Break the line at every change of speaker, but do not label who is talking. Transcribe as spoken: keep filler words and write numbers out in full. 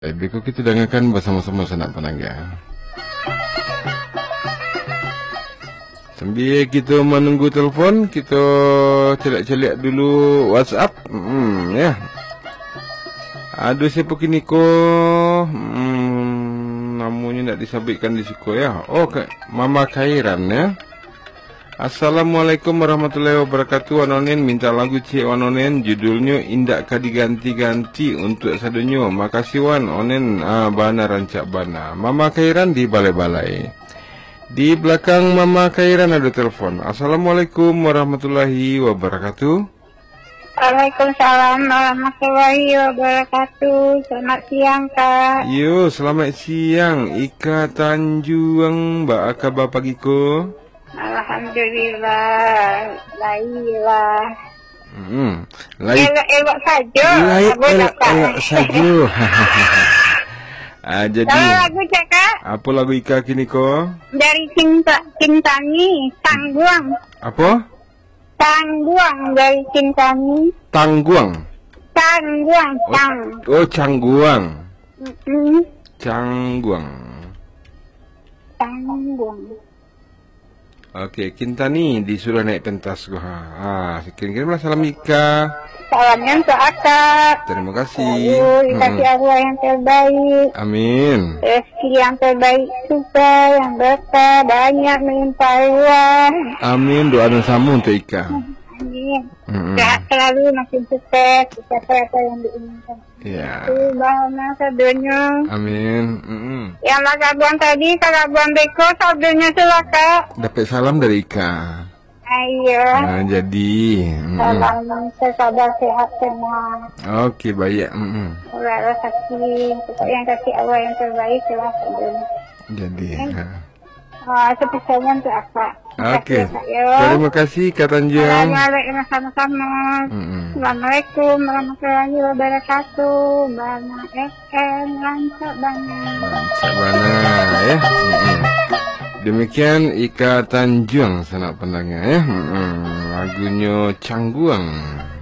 Eh, berikut kita dengarkan bersama-sama sanak penangga. Sambil kita menunggu telefon, kita celik-celik dulu WhatsApp. Hmm, ya. Ada siapa kini ko? Hmm, namanya nak disabitkan di siku ya. Oh, Mama Khairan ya. Assalamualaikum warahmatullahi wabarakatuh. Wanonen minta lagu Cik Wanonen, judulnya Indak Ka Diganti-ganti untuk sadonyo. Makasih Wan Onen ah, bana rancak bana. Mama Khairan di balai-balai. Di belakang Mama Khairan ada telepon. Assalamualaikum warahmatullahi wabarakatuh.
Waalaikumsalam warahmatullahi wabarakatuh. Selamat siang Kak.
Yo, selamat siang Ika Tanjung. Mbak kabar pagi ko?
Alhamdulillah, baiklah.
Hmm, lain
Elok-elok saja.
lain
Apa
elok
Kak?
elok saja. Ah, jadi
Kalau lagu cek Kak,
apa lagu Ika kini ko?
dari cinta Cintani, Tangguang.
Apa?
Tangguang dari Cintani.
Tangguang.
Tangguang, tang.
Oh, Cangguang.
Mm-mm.
Cangguang.
Tangguang.
Okey, Kintani disuruh naik pentas ko ha. Ah, kirim-kirimlah salam Ika.
Salamnya untuk Akak.
Terima kasih.
Lalu dikasih
Mm-mm.
Allah yang terbaik.
Amin.
Rezeki yang terbaik juga, yang berkah, banyak melimpah ruah.
Amin, doa dan sama untuk Ika.
Amin.
Mm-mm.
Sehat selalu, makin sukses, apa-apa yang diinginkan.
Ya.
Itu bahana sabdonya.
Amin. Mm-mm.
Yang Mas Abang tadi, Kak Abang Beko, sabdonya silaka.
Dapat salam dari Ika.
Ayo.
Nah, jadi. Mm-mm.
Salam sesabar sehat semua.
Okey, baik. Mm-mm.
Allah kasih, pokok yang kasih Allah yang terbaik lah sabdonya.
Jadi. Ha.
Ah, spesialnya untuk apa?
Okey.
Terima kasih, Kak, yo.
Terima kasih Kak Tanjung.
Assalamualaikum sama-sama.
Mm-mm.
Assalamualaikum warahmatullahi wabarakatuh. Bana F M lancar banget.
Sabana ya. Mm-mm. Demikian Ika Tanjung sanak pendengar ya. Mm-mm. Lagunya Cangguang.